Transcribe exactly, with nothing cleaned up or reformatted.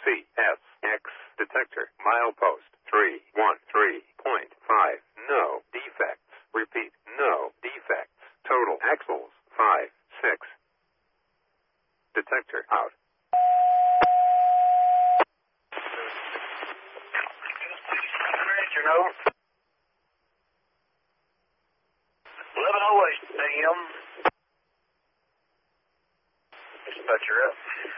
C S X detector. Milepost three one three point five. No defects. Repeat, no defects. Total axles five six. Detector out. You know, eleven oh eight A M. Dispatcher up.